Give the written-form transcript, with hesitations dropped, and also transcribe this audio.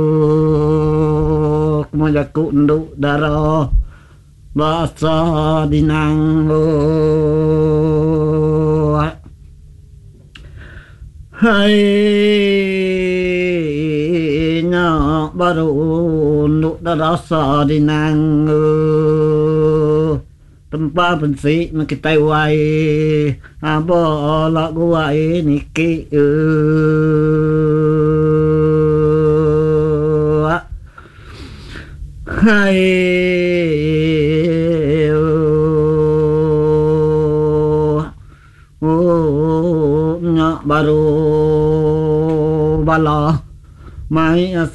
Kemana kunduk darah basa dinang hai nya baru unduk darah sa dinang tempat pensik kita wai abola gua niki hai nya baru bala mai